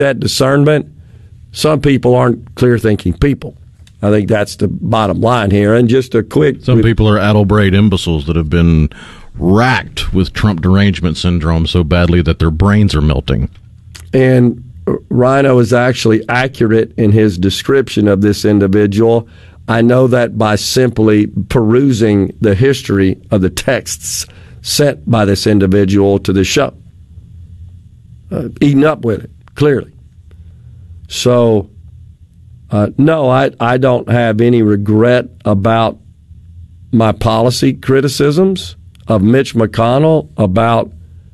that discernment, some people aren't clear-thinking people. I think that's the bottom line here. And just a quick... Some people are addle-brained imbeciles that have been racked with Trump derangement syndrome so badly that their brains are melting. And Rhino is actually accurate in his description of this individual. I know that by simply perusing the history of the texts sent by this individual to the show. Eating up with it, clearly. So, no, I don't have any regret about my policy criticisms of Mitch McConnell, about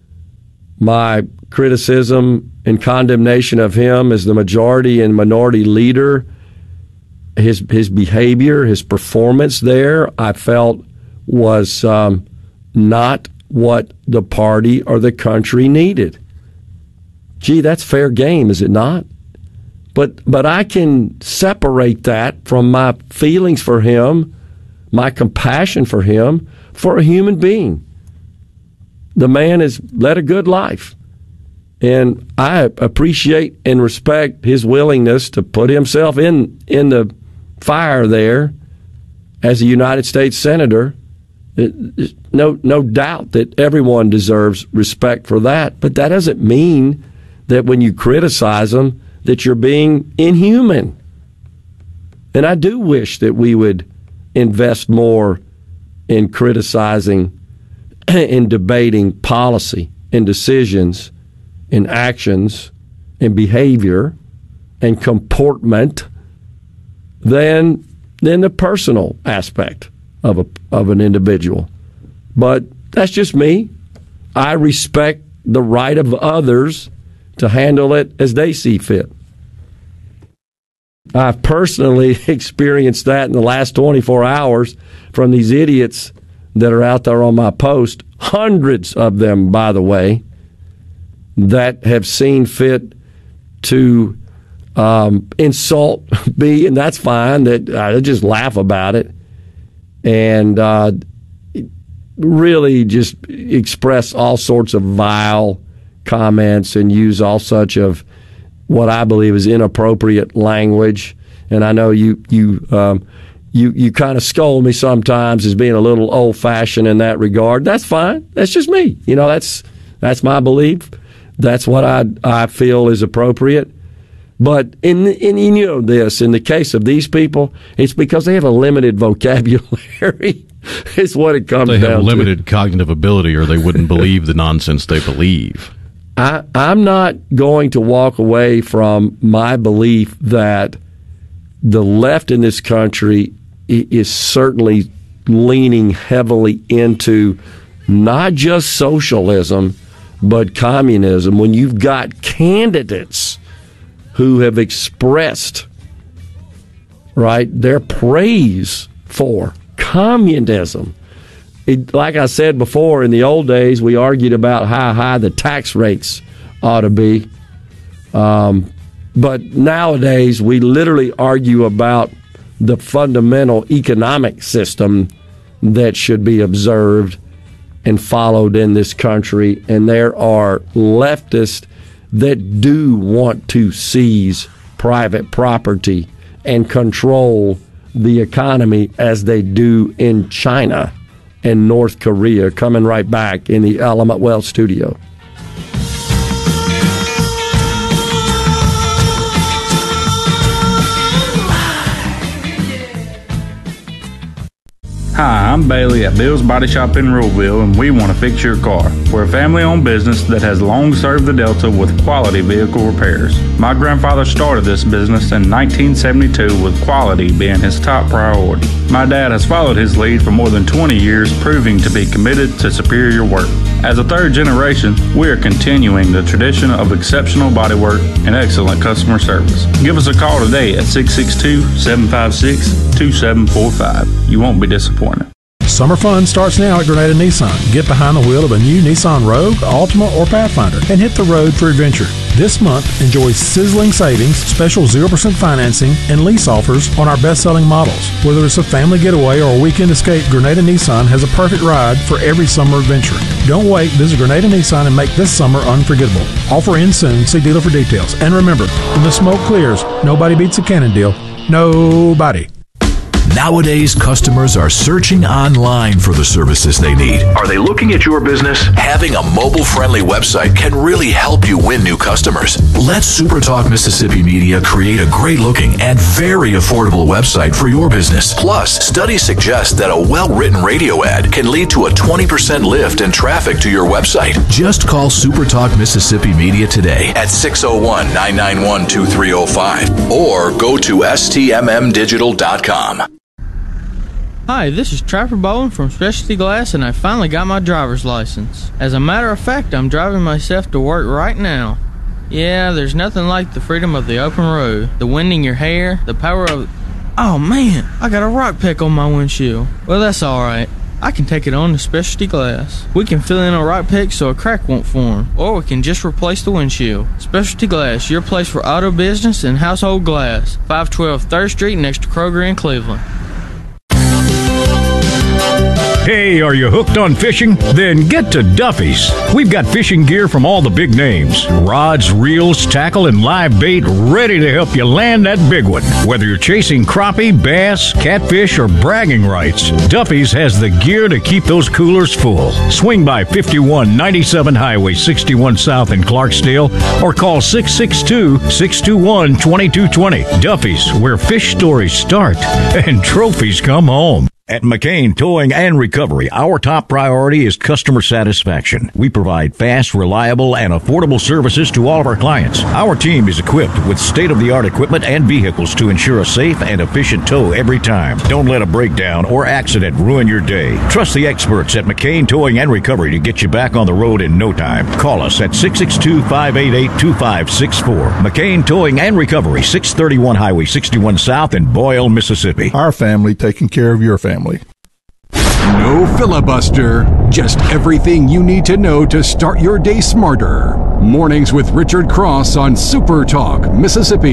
my criticism and condemnation of him as the majority and minority leader. His behavior, his performance there, I felt was not what the party or the country needed. Gee, that's fair game, is it not? But I can separate that from my feelings for him, my compassion for him, for a human being. The man has led a good life. And I appreciate and respect his willingness to put himself in the fire there as a United States Senator. No doubt that everyone deserves respect for that. But that doesn't mean that when you criticize them, that you're being inhuman. And I do wish that we would invest more in criticizing and debating policy and decisions and actions and behavior and comportment than the personal aspect of an individual. But that's just me. I respect the right of others to handle it as they see fit. I've personally experienced that in the last 24 hours from these idiots that are out there on my post, hundreds of them, by the way, that have seen fit to insult me, and that's fine. That I just laugh about it and really just express all sorts of vile comments and use all such of what I believe is inappropriate language. And I know you kind of scold me sometimes as being a little old-fashioned in that regard. That's fine. That's just me. You know, that's my belief. That's what I feel is appropriate. But in the case of these people, it's because they have a limited vocabulary. Is what it comes down to. They have limited cognitive ability, or they wouldn't believe the nonsense they believe. I'm not going to walk away from my belief that the left in this country is certainly leaning heavily into not just socialism, but communism. When you've got candidates who have expressed, right, their praise for communism. Like I said before, in the old days, we argued about how high the tax rates ought to be. But nowadays, we literally argue about the fundamental economic system that should be observed and followed in this country. And there are leftists that do want to seize private property and control the economy as they do in China and North Korea. Coming right back in the Element Wealth studio. Hi, I'm Bailey at Bill's Body Shop in Ruleville, and we want to fix your car. We're a family-owned business that has long served the Delta with quality vehicle repairs. My grandfather started this business in 1972 with quality being his top priority. My dad has followed his lead for more than 20 years, proving to be committed to superior work. As a third generation, we are continuing the tradition of exceptional bodywork and excellent customer service. Give us a call today at 662-756-2745. You won't be disappointed. Summer fun starts now at Grenada Nissan. Get behind the wheel of a new Nissan Rogue, Altima, or Pathfinder and hit the road for adventure. This month, enjoy sizzling savings, special 0% financing, and lease offers on our best-selling models. Whether it's a family getaway or a weekend escape, Grenada Nissan has a perfect ride for every summer adventure. Don't wait. Visit Grenada Nissan and make this summer unforgettable. Offer ends soon. See dealer for details. And remember, when the smoke clears, nobody beats a Cannon deal. Nobody. Nowadays, customers are searching online for the services they need. Are they looking at your business? Having a mobile-friendly website can really help you win new customers. Let SuperTalk Mississippi Media create a great-looking and very affordable website for your business. Plus, studies suggest that a well-written radio ad can lead to a 20% lift in traffic to your website. Just call SuperTalk Mississippi Media today at 601-991-2305 or go to stmmdigital.com. Hi, this is Trapper Bowen from Specialty Glass, and I finally got my driver's license. As a matter of fact, I'm driving myself to work right now. Yeah, there's nothing like the freedom of the open road, the wind in your hair, the power of... Oh man, I got a rock peck on my windshield. Well, that's alright. I can take it on to Specialty Glass. We can fill in a rock peck so a crack won't form, or we can just replace the windshield. Specialty Glass, your place for auto business and household glass. 512 3rd Street next to Kroger in Cleveland. Hey, are you hooked on fishing? Then get to Duffy's. We've got fishing gear from all the big names. Rods, reels, tackle, and live bait ready to help you land that big one. Whether you're chasing crappie, bass, catfish, or bragging rights, Duffy's has the gear to keep those coolers full. Swing by 5197 Highway 61 South in Clarksdale or call 662-621-2220. Duffy's, where fish stories start and trophies come home. At McCain Towing and Recovery, our top priority is customer satisfaction. We provide fast, reliable, and affordable services to all of our clients. Our team is equipped with state-of-the-art equipment and vehicles to ensure a safe and efficient tow every time. Don't let a breakdown or accident ruin your day. Trust the experts at McCain Towing and Recovery to get you back on the road in no time. Call us at 662-588-2564. McCain Towing and Recovery, 631 Highway 61 South in Boyle, Mississippi. Our family taking care of your family. No filibuster, just everything you need to know to start your day smarter. Mornings with Richard Cross on Super Talk, Mississippi.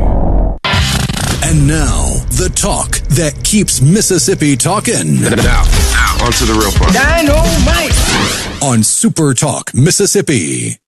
And now, the talk that keeps Mississippi talking. Now, on to the real part. Dynamite! On Super Talk, Mississippi.